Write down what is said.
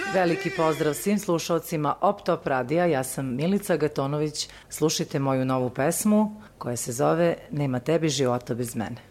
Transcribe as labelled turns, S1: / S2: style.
S1: Veliki pozdrav svim slušalcima Op-Top radija, ja sam Milica Gatonović, slušajte moju novu pesmu koja se zove Nema tebi života bez mene.